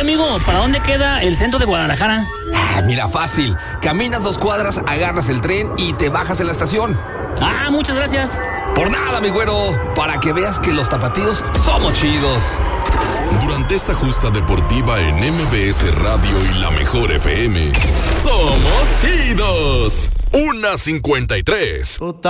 amigo, ¿para dónde queda el centro de Guadalajara? Mira, fácil. Caminas 2 cuadras, agarras el tren y te bajas en la estación. Muchas gracias. Por nada, mi güero. Para que veas que los tapatíos somos chidos. Durante esta justa deportiva en MBS Radio y La Mejor FM, somos chidos. 1:53.